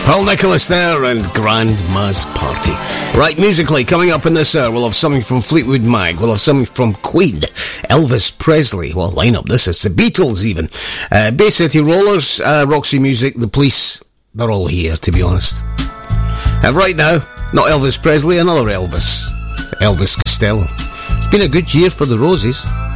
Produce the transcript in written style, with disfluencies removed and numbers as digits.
Paul Nicholas there and Grandma's Party. Right, musically, coming up in this hour, we'll have something from Fleetwood Mac, we'll have something from Queen, Elvis Presley, well, line up this is the Beatles even, Bay City Rollers, Roxy Music, The Police, they're all here, to be honest. And right now, not Elvis Presley, another Elvis, Elvis Costello. It's been a good year for the Roses.